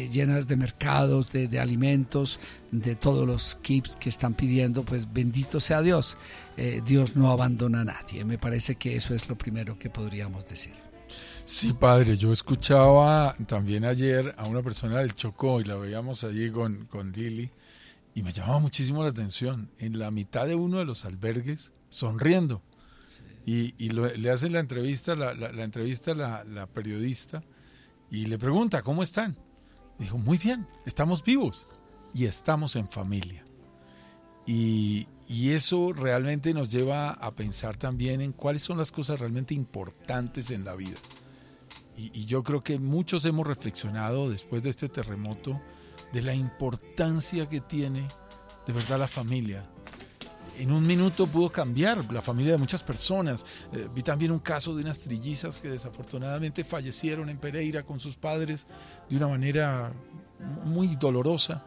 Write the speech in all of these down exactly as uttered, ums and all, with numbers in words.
eh, llenas de mercados, de, de alimentos, de todos los kits que están pidiendo, pues bendito sea Dios. Eh, Dios no abandona a nadie. Me parece que eso es lo primero que podríamos decir. Sí, padre, yo escuchaba también ayer a una persona del Chocó y la veíamos allí con, con Lili y me llamaba muchísimo la atención. En la mitad de uno de los albergues, sonriendo. Y, y lo, le hace la entrevista, la, la, la entrevista la, la periodista y le pregunta, ¿cómo están? Y dijo, muy bien, estamos vivos y estamos en familia. Y, y eso realmente nos lleva a pensar también en cuáles son las cosas realmente importantes en la vida. Y, y yo creo que muchos hemos reflexionado después de este terremoto de la importancia que tiene de verdad la familia. En un minuto pudo cambiar la familia de muchas personas. Eh, vi también un caso de unas trillizas que desafortunadamente fallecieron en Pereira con sus padres de una manera muy dolorosa.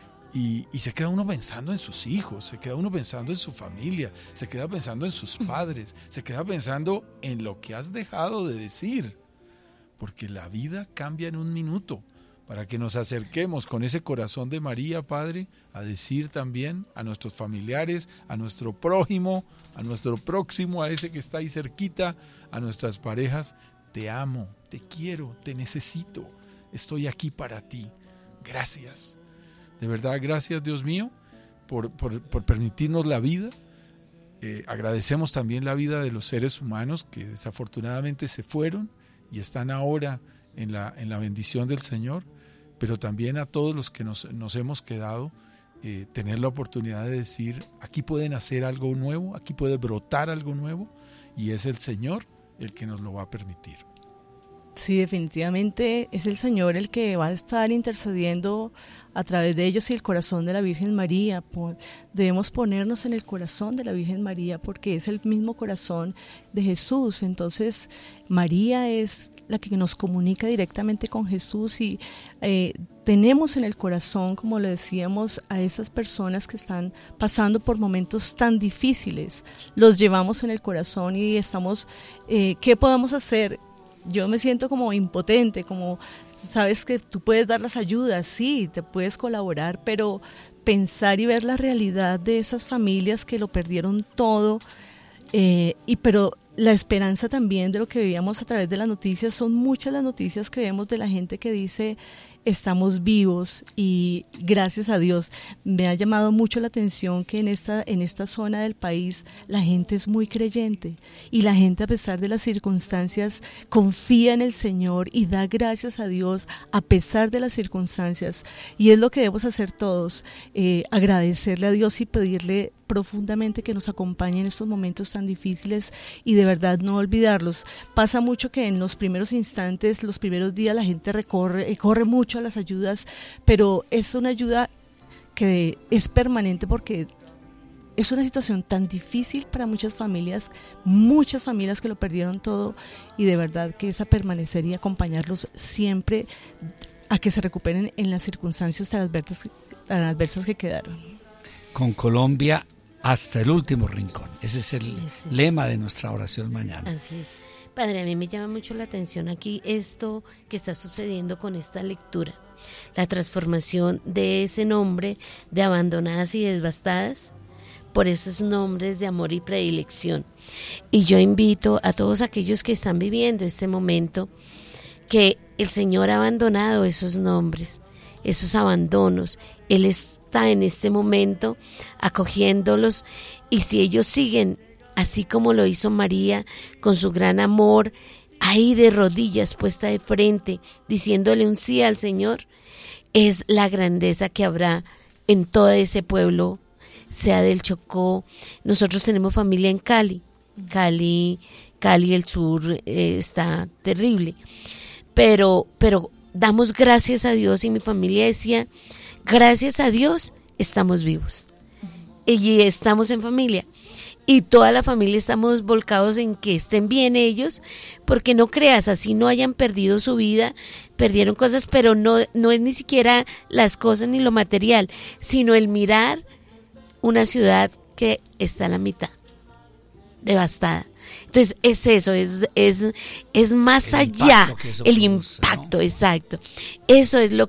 Y, y se queda uno pensando en sus hijos, se queda uno pensando en su familia, se queda pensando en sus padres, se queda pensando en lo que has dejado de decir. Porque la vida cambia en un minuto. Para que nos acerquemos con ese corazón de María, Padre, a decir también a nuestros familiares, a nuestro prójimo, a nuestro próximo, a ese que está ahí cerquita, a nuestras parejas, te amo, te quiero, te necesito, estoy aquí para ti, gracias. De verdad, gracias Dios mío por, por, por permitirnos la vida. Eh, agradecemos también la vida de los seres humanos que desafortunadamente se fueron y están ahora en la, en la bendición del Señor, pero también a todos los que nos, nos hemos quedado, eh, tener la oportunidad de decir, aquí pueden hacer algo nuevo, aquí puede brotar algo nuevo, y es el Señor el que nos lo va a permitir. Sí, definitivamente es el Señor el que va a estar intercediendo a través de ellos y el corazón de la Virgen María. Debemos ponernos en el corazón de la Virgen María porque es el mismo corazón de Jesús. Entonces María es la que nos comunica directamente con Jesús y eh, tenemos en el corazón, como le decíamos, a esas personas que están pasando por momentos tan difíciles. Los llevamos en el corazón y estamos, eh, ¿qué podemos hacer? Yo me siento como impotente, como sabes que tú puedes dar las ayudas, sí, te puedes colaborar, pero pensar y ver la realidad de esas familias que lo perdieron todo, eh, y pero la esperanza también de lo que veíamos a través de las noticias, son muchas las noticias que vemos de la gente que dice estamos vivos y gracias a Dios. Me ha llamado mucho la atención que en esta, en esta zona del país la gente es muy creyente y la gente a pesar de las circunstancias confía en el Señor y da gracias a Dios a pesar de las circunstancias, y es lo que debemos hacer todos, eh, agradecerle a Dios y pedirle profundamente que nos acompañe en estos momentos tan difíciles y de verdad no olvidarlos. Pasa mucho que en los primeros instantes, los primeros días la gente recorre, corre mucho a las ayudas, pero es una ayuda que es permanente porque es una situación tan difícil para muchas familias, muchas familias que lo perdieron todo, y de verdad que es a permanecer y acompañarlos siempre a que se recuperen en las circunstancias tan adversas, tan adversas que quedaron. Con Colombia hasta el último rincón. Ese es el sí, lema de nuestra oración mañana. Así es. Padre, a mí me llama mucho la atención aquí esto que está sucediendo con esta lectura. La transformación de ese nombre de abandonadas y devastadas por esos nombres de amor y predilección. Y yo invito a todos aquellos que están viviendo este momento que el Señor ha abandonado esos nombres, esos abandonos. Él está en este momento acogiéndolos, y si ellos siguen así como lo hizo María con su gran amor, ahí de rodillas puesta de frente diciéndole un sí al Señor, es la grandeza que habrá en todo ese pueblo, sea del Chocó. Nosotros tenemos familia en Cali, Cali, Cali el sur eh, está terrible, pero, pero damos gracias a Dios, y mi familia decía, gracias a Dios estamos vivos y estamos en familia, y toda la familia estamos volcados en que estén bien ellos, porque no creas, así no hayan perdido su vida, perdieron cosas, pero no, no es ni siquiera las cosas ni lo material, sino el mirar una ciudad que está a la mitad, devastada. Entonces es eso, es, es, es más el allá, impacto el produce, impacto, ¿no? Exacto. Eso es lo